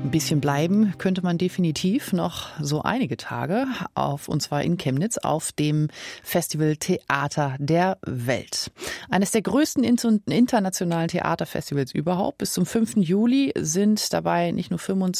Ein bisschen bleiben könnte man definitiv noch so einige Tage und zwar in Chemnitz auf dem Festival Theater der Welt. Eines der größten internationalen Theaterfestivals überhaupt. Bis zum 5. Juli sind dabei nicht nur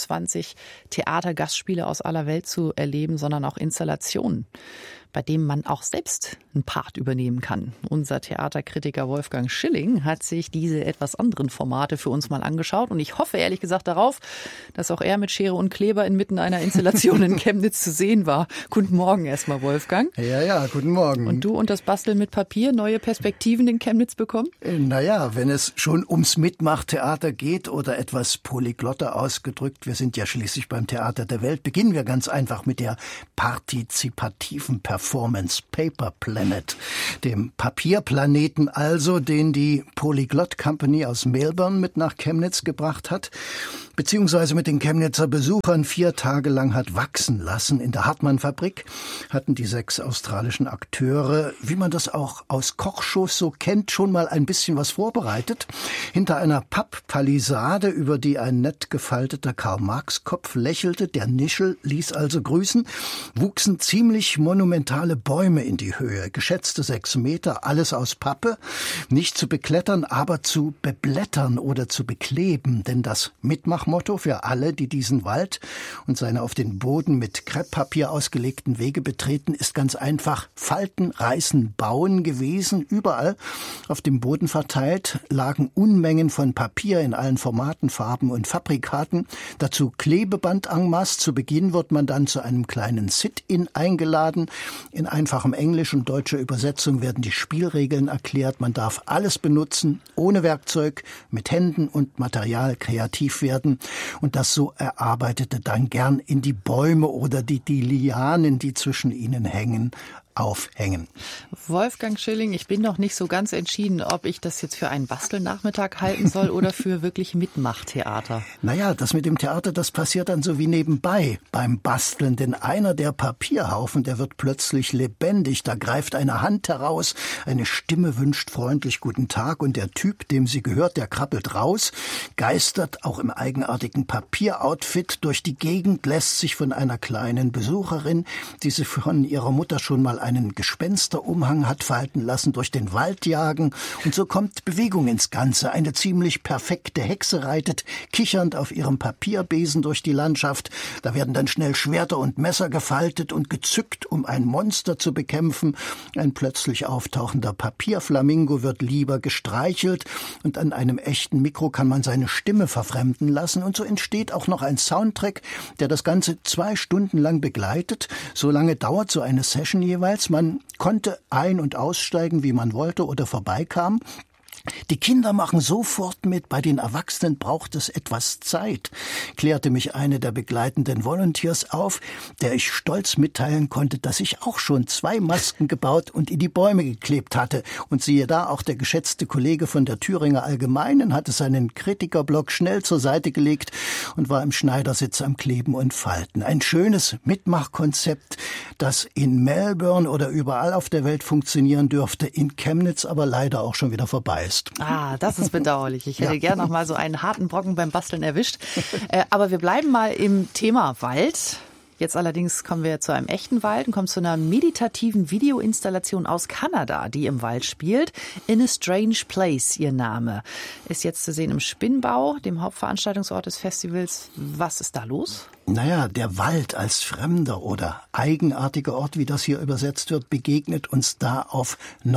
25 Theatergastspiele aus aller Welt zu erleben, sondern auch Installationen, bei dem man auch selbst einen Part übernehmen kann. Unser Theaterkritiker Wolfgang Schilling hat sich diese etwas anderen Formate für uns mal angeschaut und ich hoffe ehrlich gesagt darauf, dass auch er mit Schere und Kleber inmitten einer Installation in Chemnitz zu sehen war. Guten Morgen erstmal, Wolfgang. Ja, guten Morgen. Und du und das Basteln mit Papier neue Perspektiven in Chemnitz bekommen? Naja, wenn es schon ums Mitmachtheater geht oder etwas polyglotter ausgedrückt, wir sind ja schließlich beim Theater der Welt, beginnen wir ganz einfach mit der partizipativen Performance Paper Planet, dem Papierplaneten also, den die Polyglot Company aus Melbourne mit nach Chemnitz gebracht hat, beziehungsweise mit den Chemnitzer Besuchern 4 Tage lang hat wachsen lassen. In der Hartmann-Fabrik hatten die 6 australischen Akteure, wie man das auch aus Kochshows so kennt, schon mal ein bisschen was vorbereitet. Hinter einer Papppalisade, über die ein nett gefalteter Karl-Marx-Kopf lächelte, der Nischel ließ also grüßen, wuchsen ziemlich monumentale Bäume in die Höhe, geschätzte 6 Meter, alles aus Pappe, nicht zu beklettern, aber zu beblättern oder zu bekleben, denn das Mitmachmotto für alle, die diesen Wald und seine auf den Boden mit Krepppapier ausgelegten Wege betreten, ist ganz einfach Falten, Reißen, Bauen gewesen. Überall auf dem Boden verteilt lagen Unmengen von Papier in allen Formaten, Farben und Fabrikaten. Dazu Klebeband en masse. Zu Beginn wird man dann zu einem kleinen Sit-in eingeladen. In einfachem Englisch und deutscher Übersetzung werden die Spielregeln erklärt. Man darf alles benutzen, ohne Werkzeug, mit Händen und Material kreativ werden und das so Erarbeitete dann gern in die Bäume oder die Lianen, die zwischen ihnen hängen, aufhängen. Wolfgang Schilling, ich bin noch nicht so ganz entschieden, ob ich das jetzt für einen Bastelnachmittag halten soll oder für wirklich Mitmachtheater. Naja, das mit dem Theater, das passiert dann so wie nebenbei beim Basteln, denn einer der Papierhaufen, der wird plötzlich lebendig, da greift eine Hand heraus, eine Stimme wünscht freundlich guten Tag und der Typ, dem sie gehört, der krabbelt raus, geistert auch im eigenartigen Papieroutfit durch die Gegend, lässt sich von einer kleinen Besucherin, die sie von ihrer Mutter schon mal einen Gespensterumhang hat falten lassen, durch den Wald jagen und so kommt Bewegung ins Ganze. Eine ziemlich perfekte Hexe reitet kichernd auf ihrem Papierbesen durch die Landschaft. Da werden dann schnell Schwerter und Messer gefaltet und gezückt, um ein Monster zu bekämpfen. Ein plötzlich auftauchender Papierflamingo wird lieber gestreichelt und an einem echten Mikro kann man seine Stimme verfremden lassen und so entsteht auch noch ein Soundtrack, der das Ganze 2 Stunden lang begleitet. So lange dauert so eine Session jeweils. Man konnte ein- und aussteigen, wie man wollte oder vorbeikam. Die Kinder machen sofort mit, bei den Erwachsenen braucht es etwas Zeit, klärte mich eine der begleitenden Volunteers auf, der ich stolz mitteilen konnte, dass ich auch schon 2 Masken gebaut und in die Bäume geklebt hatte. Und siehe da, auch der geschätzte Kollege von der Thüringer Allgemeinen hatte seinen Kritikerblock schnell zur Seite gelegt und war im Schneidersitz am Kleben und Falten. Ein schönes Mitmachkonzept, das in Melbourne oder überall auf der Welt funktionieren dürfte, in Chemnitz aber leider auch schon wieder vorbei ist. Das ist bedauerlich. Ich hätte gern noch mal so einen harten Brocken beim Basteln erwischt. Aber wir bleiben mal im Thema Wald. Jetzt allerdings kommen wir zu einem echten Wald und kommen zu einer meditativen Videoinstallation aus Kanada, die im Wald spielt. In a Strange Place, ihr Name. Ist jetzt zu sehen im Spinnbau, dem Hauptveranstaltungsort des Festivals. Was ist da los? Naja, der Wald als fremder oder eigenartiger Ort, wie das hier übersetzt wird, begegnet uns da auf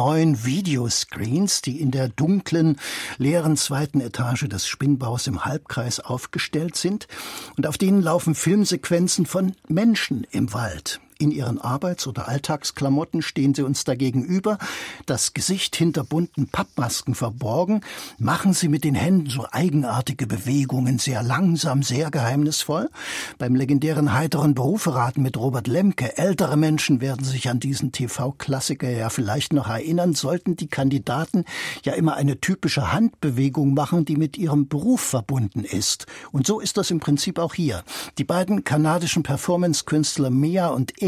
9 Videoscreens, die in der dunklen, leeren 2. Etage des Spinnbaus im Halbkreis aufgestellt sind und auf denen laufen Filmsequenzen von Menschen im Wald. In ihren Arbeits- oder Alltagsklamotten stehen sie uns da gegenüber, das Gesicht hinter bunten Pappmasken verborgen, machen sie mit den Händen so eigenartige Bewegungen, sehr langsam, sehr geheimnisvoll. Beim legendären heiteren Beruferaten mit Robert Lemke, ältere Menschen werden sich an diesen TV-Klassiker ja vielleicht noch erinnern, sollten die Kandidaten ja immer eine typische Handbewegung machen, die mit ihrem Beruf verbunden ist. Und so ist das im Prinzip auch hier. Die beiden kanadischen Performance-Künstler Mia und Er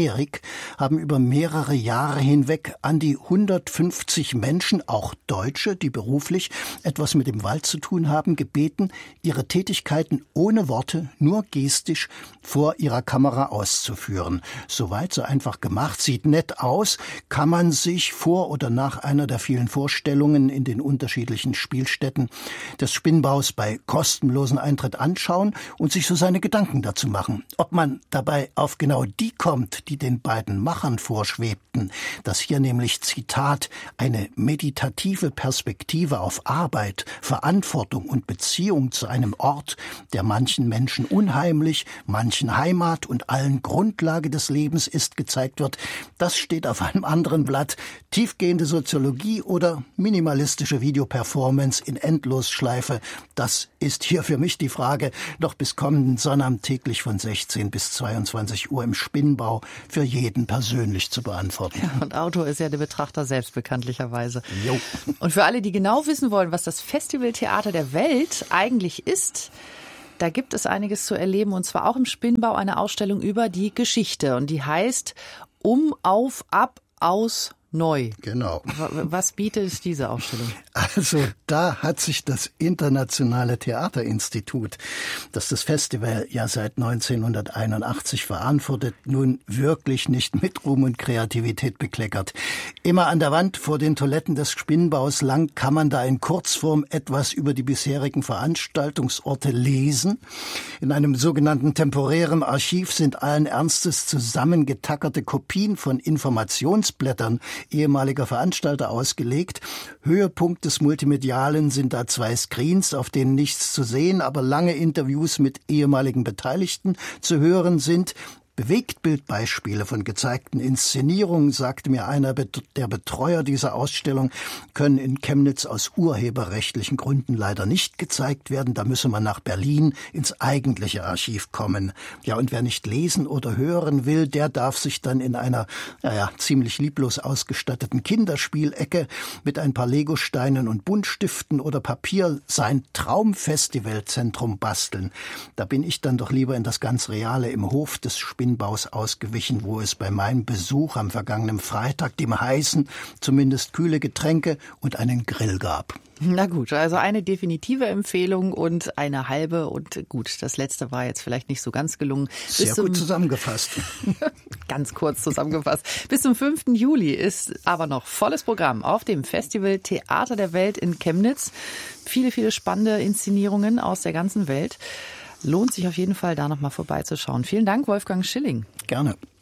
Erik haben über mehrere Jahre hinweg an die 150 Menschen, auch Deutsche, die beruflich etwas mit dem Wald zu tun haben, gebeten, ihre Tätigkeiten ohne Worte, nur gestisch vor ihrer Kamera auszuführen. Soweit so einfach gemacht, sieht nett aus, kann man sich vor oder nach einer der vielen Vorstellungen in den unterschiedlichen Spielstätten des Spinnbaus bei kostenlosen Eintritt anschauen und sich so seine Gedanken dazu machen. Ob man dabei auf genau die kommt, die den beiden Machern vorschwebten, dass hier nämlich, Zitat, eine meditative Perspektive auf Arbeit, Verantwortung und Beziehung zu einem Ort, der manchen Menschen unheimlich, manchen Heimat und allen Grundlage des Lebens ist, gezeigt wird, das steht auf einem anderen Blatt. Tiefgehende Soziologie oder minimalistische Videoperformance in Endlosschleife, das ist hier für mich die Frage, noch bis kommenden Sonnabend täglich von 16 bis 22 Uhr im Spinnbau für jeden persönlich zu beantworten. Ja, und Autor ist ja der Betrachter selbst bekanntlicherweise. Jo. Und für alle, die genau wissen wollen, was das Festival Theater der Welt eigentlich ist, da gibt es einiges zu erleben, und zwar auch im Spinnbau eine Ausstellung über die Geschichte. Und die heißt Um, Auf, Ab, Aus, Neu. Genau. Was bietet diese Ausstellung? Also da hat sich das Internationale Theaterinstitut, das das Festival ja seit 1981 verantwortet, nun wirklich nicht mit Ruhm und Kreativität bekleckert. Immer an der Wand vor den Toiletten des Spinnbaus lang kann man da in Kurzform etwas über die bisherigen Veranstaltungsorte lesen. In einem sogenannten temporären Archiv sind allen Ernstes zusammengetackerte Kopien von Informationsblättern ehemaliger Veranstalter ausgelegt. Höhepunkt des Multimedialen sind da 2 Screens, auf denen nichts zu sehen, aber lange Interviews mit ehemaligen Beteiligten zu hören sind. Bewegtbildbeispiele von gezeigten Inszenierungen, sagte mir einer der Betreuer dieser Ausstellung, können in Chemnitz aus urheberrechtlichen Gründen leider nicht gezeigt werden. Da müsse man nach Berlin ins eigentliche Archiv kommen. Ja, und wer nicht lesen oder hören will, der darf sich dann in einer, ziemlich lieblos ausgestatteten Kinderspielecke mit ein paar Legosteinen und Buntstiften oder Papier sein Traumfestivalzentrum basteln. Da bin ich dann doch lieber in das ganz Reale im Hof des Spinnbaus ausgewichen, wo es bei meinem Besuch am vergangenen Freitag dem heißen, zumindest kühle Getränke und einen Grill gab. Na gut, also eine definitive Empfehlung und eine halbe, und gut, das letzte war jetzt vielleicht nicht so ganz gelungen. Sehr gut zusammengefasst. Ganz kurz zusammengefasst. Bis zum 5. Juli ist aber noch volles Programm auf dem Festival Theater der Welt in Chemnitz. Viele, viele spannende Inszenierungen aus der ganzen Welt. Lohnt sich auf jeden Fall, da noch mal vorbeizuschauen. Vielen Dank, Wolfgang Schilling. Gerne.